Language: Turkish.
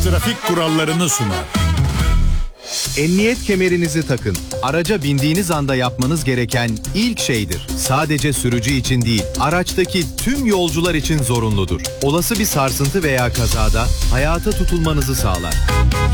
trafik kurallarını sunar. Emniyet kemerinizi takın. Araca bindiğiniz anda yapmanız gereken ilk şeydir. Sadece sürücü için değil, araçtaki tüm yolcular için zorunludur. Olası bir sarsıntı veya kazada hayata tutulmanızı sağlar.